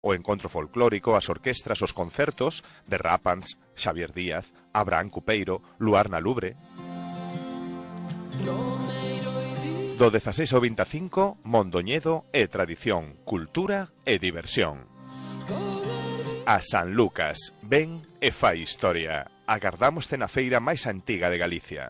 O encontro folclórico, as orquestras, os concertos de Rápans, Xavier Díaz, Abraham Cupeiro, Luarna Lubre. Do 16 ao 25, Mondoñedo e tradición, cultura e diversión. A San Lucas, ven e fai historia. Agardámoste na feira máis antiga de Galicia.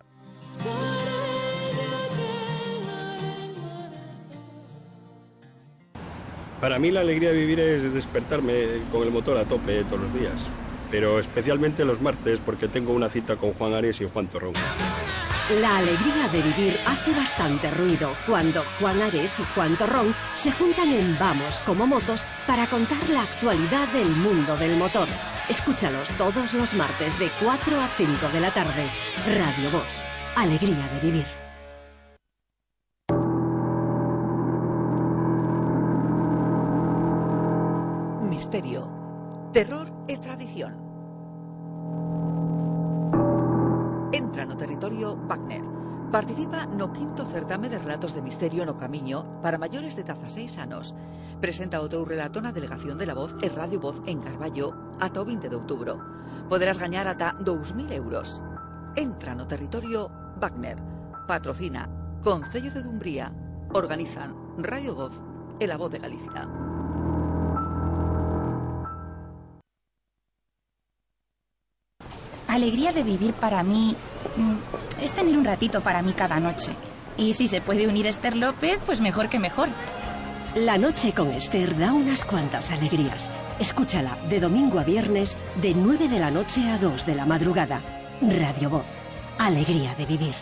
Para mí la alegría de vivir es despertarme con el motor a tope todos los días, pero especialmente los martes porque tengo una cita con Juan Ares y Juan Torrón. La alegría de vivir hace bastante ruido cuando Juan Ares y Juan Torrón se juntan en Vamos como Motos para contar la actualidad del mundo del motor. Escúchalos todos los martes de 4 a 5 de la tarde. Radio Voz. Alegría de vivir. Misterio, terror e tradición. Entra no territorio Wagner. Participa no 5º certame de relatos de misterio no Camiño para maiores de 16 anos. Presenta o teu relato na Delegación de la Voz e Radio Voz en Carballo ata o 20 de outubro. Poderás gañar ata 2.000 euros. Entra no territorio Wagner. Patrocina Concello de Dumbría. Organizan Radio Voz e La Voz de Galicia. Alegría de vivir para mí es tener un ratito para mí cada noche. Y si se puede unir Esther López, pues mejor que mejor. La noche con Esther da unas cuantas alegrías. Escúchala de domingo a viernes de 9 de la noche a 2 de la madrugada. Radio Voz. Alegría de vivir.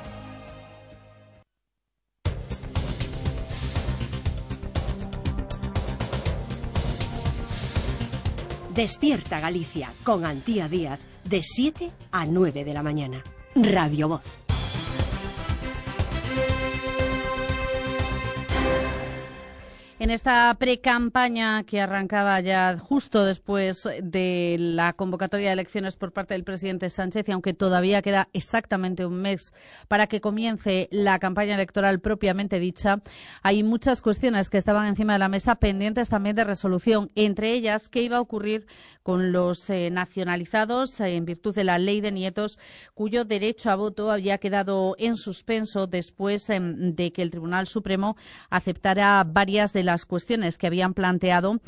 Despierta Galicia con Antía Díaz de 7 a 9 de la mañana. Radio Voz. En esta precampaña que arrancaba ya justo después de la convocatoria de elecciones por parte del presidente Sánchez, y aunque todavía queda exactamente un mes para que comience la campaña electoral propiamente dicha, hay muchas cuestiones que estaban encima de la mesa pendientes también de resolución, entre ellas qué iba a ocurrir con los nacionalizados en virtud de la ley de nietos, cuyo derecho a voto había quedado en suspenso después de que el Tribunal Supremo aceptara varias de las cuestiones que habían planteado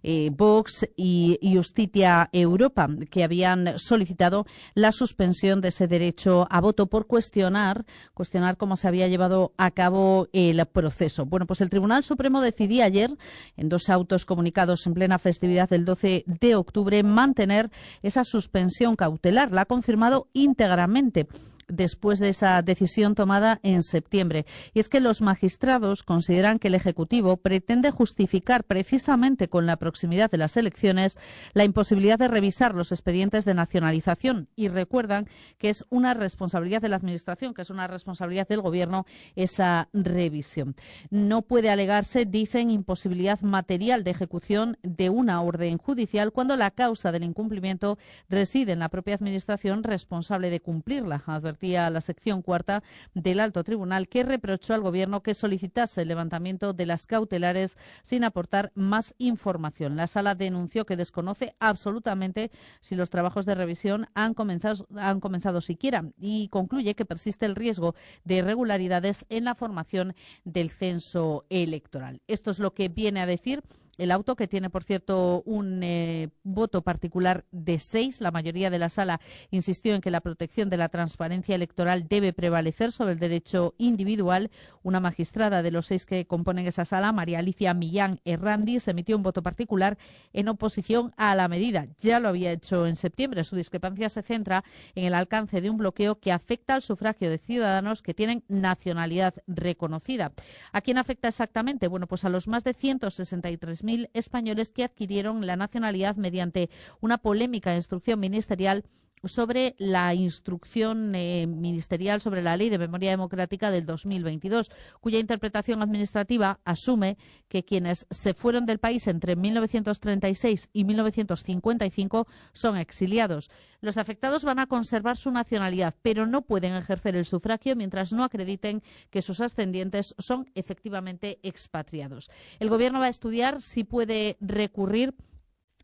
Vox y Justitia Europa, que habían solicitado la suspensión de ese derecho a voto por cuestionar cómo se había llevado a cabo el proceso. Bueno, pues el Tribunal Supremo decidía ayer, en 2 autos comunicados en plena festividad del 12 de octubre, mantener esa suspensión cautelar. La ha confirmado íntegramente después de esa decisión tomada en septiembre. Y es que los magistrados consideran que el Ejecutivo pretende justificar precisamente con la proximidad de las elecciones la imposibilidad de revisar los expedientes de nacionalización y recuerdan que es una responsabilidad de la Administración, que es una responsabilidad del Gobierno esa revisión. No puede alegarse, dicen, imposibilidad material de ejecución de una orden judicial cuando la causa del incumplimiento reside en la propia Administración responsable de cumplirla, advertía la sección 4ª del Alto Tribunal, que reprochó al Gobierno que solicitase el levantamiento de las cautelares sin aportar más información. La Sala denunció que desconoce absolutamente si los trabajos de revisión han comenzado siquiera y concluye que persiste el riesgo de irregularidades en la formación del censo electoral. Esto es lo que viene a decir el auto, que tiene, por cierto, un voto particular de 6. La mayoría de la sala insistió en que la protección de la transparencia electoral debe prevalecer sobre el derecho individual. Una magistrada de los 6 que componen esa sala, María Alicia Millán Herrandis, emitió un voto particular en oposición a la medida. Ya lo había hecho en septiembre. Su discrepancia se centra en el alcance de un bloqueo que afecta al sufragio de ciudadanos que tienen nacionalidad reconocida. ¿A quién afecta exactamente? Bueno, pues a los más de 163.000 españoles que adquirieron la nacionalidad mediante una polémica instrucción ministerial sobre la instrucción ministerial sobre la Ley de Memoria Democrática del 2022, cuya interpretación administrativa asume que quienes se fueron del país entre 1936 y 1955 son exiliados. Los afectados van a conservar su nacionalidad, pero no pueden ejercer el sufragio mientras no acrediten que sus ascendientes son efectivamente expatriados. El Gobierno va a estudiar si puede recurrir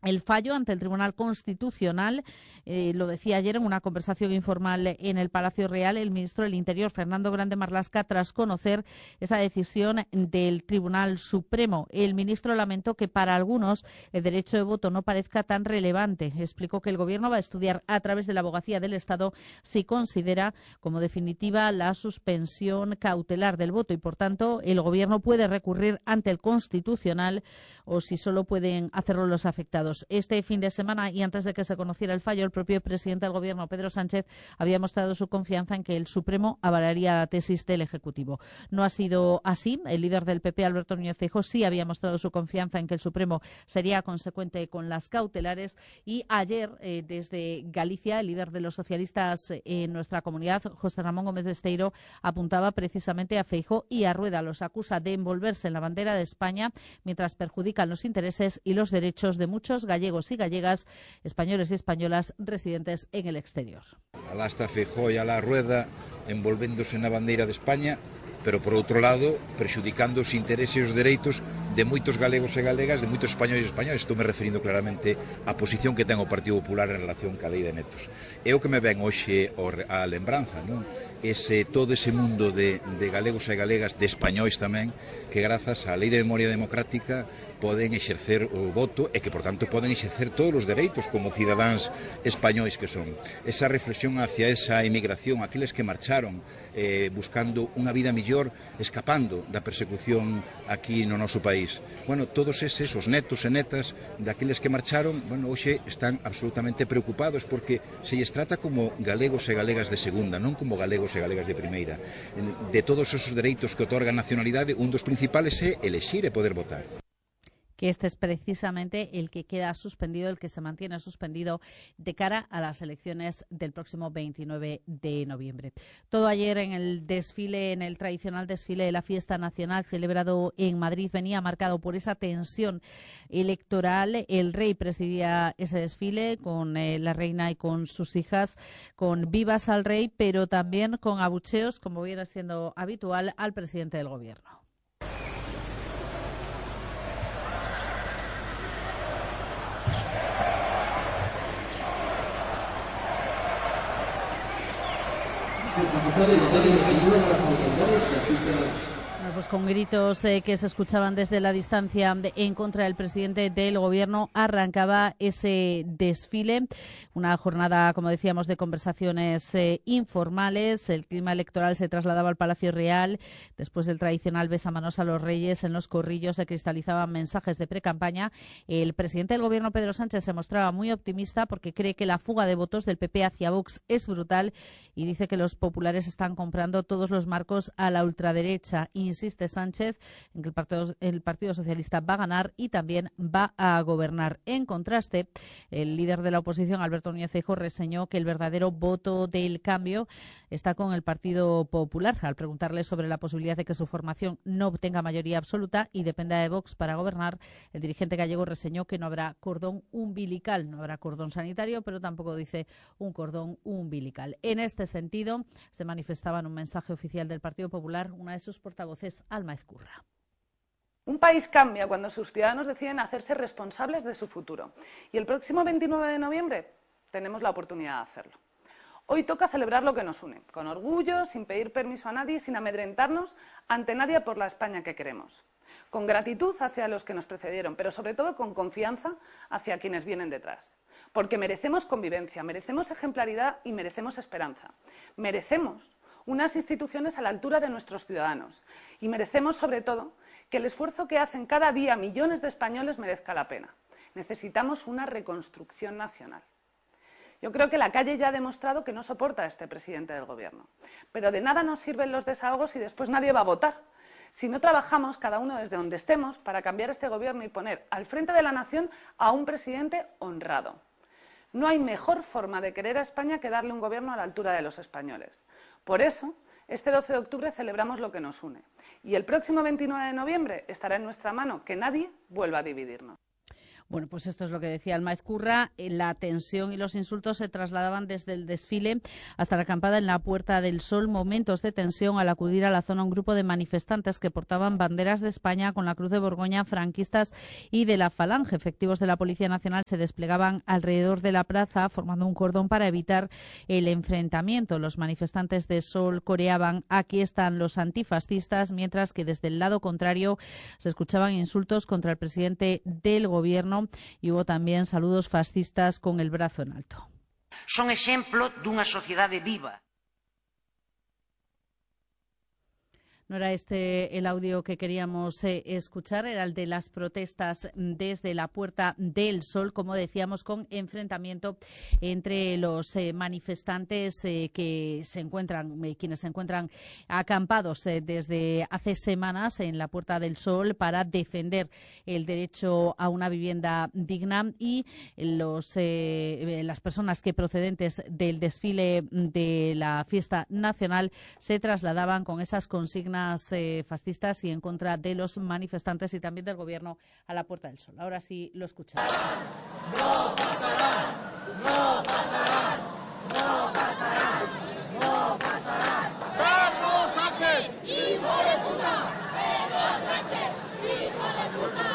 el fallo ante el Tribunal Constitucional. Lo decía ayer en una conversación informal en el Palacio Real el ministro del Interior, Fernando Grande Marlaska, tras conocer esa decisión del Tribunal Supremo. El ministro lamentó que para algunos el derecho de voto no parezca tan relevante. Explicó que el Gobierno va a estudiar a través de la Abogacía del Estado si considera como definitiva la suspensión cautelar del voto y, por tanto, el Gobierno puede recurrir ante el Constitucional o si solo pueden hacerlo los afectados. Este fin de semana y antes de que se conociera el fallo, el propio presidente del Gobierno, Pedro Sánchez, había mostrado su confianza en que el Supremo avalaría la tesis del Ejecutivo. No ha sido así. El líder del PP, Alberto Núñez Feijóo, sí había mostrado su confianza en que el Supremo sería consecuente con las cautelares y ayer, desde Galicia, el líder de los socialistas en nuestra comunidad, José Ramón Gómez Besteiro, apuntaba precisamente a Feijóo y a Rueda. Los acusa de envolverse en la bandera de España mientras perjudican los intereses y los derechos de muchos gallegos y gallegas, españoles y españolas residentes en el exterior. Alá está Feijóo e alá Rueda envolvéndose na bandeira de España, pero por outro lado prexudicando os intereses e os dereitos de moitos galegos e galegas, de moitos españoles e españoles. Estou me referindo claramente á posición que ten o Partido Popular en relación ca lei de netos. É o que me ven hoxe a lembranza, non? Todo ese mundo de galegos e galegas, de españois tamén, que grazas á lei de memoria democrática poden exercer o voto e que, por tanto, poden exercer todos os dereitos como cidadáns españois que son. Esa reflexión hacia esa emigración, aqueles que marcharon buscando unha vida mellor, escapando da persecución aquí no noso país. Bueno, todos eses, os netos e netas daqueles que marcharon, bueno, hoxe están absolutamente preocupados porque se lles trata como galegos e galegas de segunda, non como galegos e galegas de primeira. De todos esos dereitos que otorga a nacionalidade, un dos principales é elexir e poder votar. Que este es precisamente el que queda suspendido, el que se mantiene suspendido de cara a las elecciones del próximo 29 de noviembre. Todo ayer en el desfile, en el tradicional desfile de la Fiesta Nacional celebrado en Madrid, venía marcado por esa tensión electoral. El rey presidía ese desfile con la reina y con sus hijas, con vivas al rey, pero también con abucheos, como viene siendo habitual, al presidente del Gobierno. Pues con gritos que se escuchaban desde la distancia en contra del presidente del Gobierno, arrancaba ese desfile. Una jornada, como decíamos, de conversaciones informales. El clima electoral se trasladaba al Palacio Real. Después del tradicional besamanos a los reyes, en los corrillos se cristalizaban mensajes de precampaña. El presidente del Gobierno, Pedro Sánchez, se mostraba muy optimista porque cree que la fuga de votos del PP hacia Vox es brutal y dice que los populares están comprando todos los marcos a la ultraderecha. Insiste Sánchez en que el Partido Socialista va a ganar y también va a gobernar. En contraste, el líder de la oposición, Alberto Núñez Feijóo, reseñó que el verdadero voto del cambio está con el Partido Popular, al preguntarle sobre la posibilidad de que su formación no obtenga mayoría absoluta y dependa de Vox para gobernar. El dirigente gallego reseñó que no habrá cordón umbilical, no habrá cordón sanitario, pero tampoco dice un cordón umbilical. En este sentido, se manifestaba en un mensaje oficial del Partido Popular una de sus portavoces, Alma Ezcurra. Un país cambia cuando sus ciudadanos deciden hacerse responsables de su futuro. Y el próximo 29 de noviembre tenemos la oportunidad de hacerlo. Hoy toca celebrar lo que nos une, con orgullo, sin pedir permiso a nadie, sin amedrentarnos ante nadie por la España que queremos. Con gratitud hacia los que nos precedieron, pero sobre todo con confianza hacia quienes vienen detrás. Porque merecemos convivencia, merecemos ejemplaridad y merecemos esperanza. Merecemos unas instituciones a la altura de nuestros ciudadanos y merecemos, sobre todo, que el esfuerzo que hacen cada día millones de españoles merezca la pena. Necesitamos una reconstrucción nacional. Yo creo que la calle ya ha demostrado que no soporta a este presidente del Gobierno. Pero de nada nos sirven los desahogos y después nadie va a votar. Si no trabajamos cada uno desde donde estemos para cambiar este Gobierno y poner al frente de la nación a un presidente honrado. No hay mejor forma de querer a España que darle un Gobierno a la altura de los españoles. Por eso, este 12 de octubre celebramos lo que nos une. Y el próximo 29 de noviembre estará en nuestra mano que nadie vuelva a dividirnos. Bueno, pues esto es lo que decía Almaez Curra. La tensión y los insultos se trasladaban desde el desfile hasta la acampada en la Puerta del Sol. Momentos de tensión al acudir a la zona un grupo de manifestantes que portaban banderas de España con la Cruz de Borgoña, franquistas y de la Falange. Efectivos de la Policía Nacional se desplegaban alrededor de la plaza formando un cordón para evitar el enfrentamiento. Los manifestantes de Sol coreaban "Aquí están los antifascistas", mientras que desde el lado contrario se escuchaban insultos contra el presidente del Gobierno y hubo también saludos fascistas con el brazo en alto. Son exemplo dunha sociedade viva. No era este el audio que queríamos escuchar, era el de las protestas desde la Puerta del Sol, como decíamos, con enfrentamiento entre los manifestantes que se encuentran, quienes se encuentran acampados desde hace semanas en la Puerta del Sol para defender el derecho a una vivienda digna, y las personas que procedentes del desfile de la fiesta nacional se trasladaban con esas consignas fascistas y en contra de los manifestantes y también del Gobierno a la Puerta del Sol. Ahora sí lo escuchamos. No pasará, no pasará, no pasará, no pasará. ¡Pedro Sánchez, hijo de puta! ¡Pedro Sánchez, hijo de puta!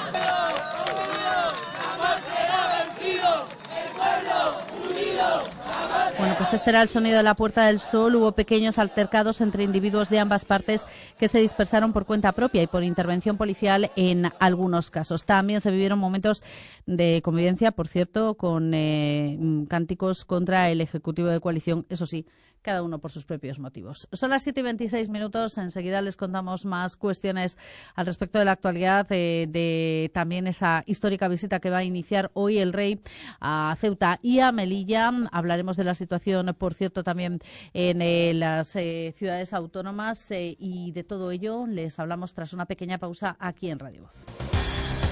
¡Jamás será vencido! ¡El pueblo unido! Bueno, pues este era el sonido de la Puerta del Sol. Hubo pequeños altercados entre individuos de ambas partes que se dispersaron por cuenta propia y por intervención policial en algunos casos. También se vivieron momentos de convivencia, por cierto, con cánticos contra el Ejecutivo de coalición, eso sí, cada uno por sus propios motivos. Son las 7:26. Enseguida les contamos más cuestiones al respecto de la actualidad, de también esa histórica visita que va a iniciar hoy el rey a Ceuta y a Melilla. Hablaremos de la situación, por cierto, también en las ciudades autónomas, y de todo ello les hablamos tras una pequeña pausa aquí en Radio Voz.